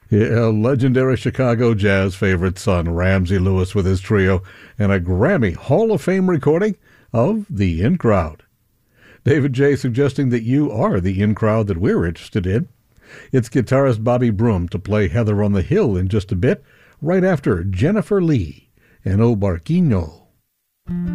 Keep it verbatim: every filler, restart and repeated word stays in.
Yeah, legendary Chicago jazz favorite son Ramsey Lewis with his trio and a Grammy Hall of Fame recording of The In Crowd. David J. suggesting that you are the in crowd that we're interested in. It's guitarist Bobby Broom to play Heather on the Hill in just a bit, right after Jennifer Lee and O Barquinho.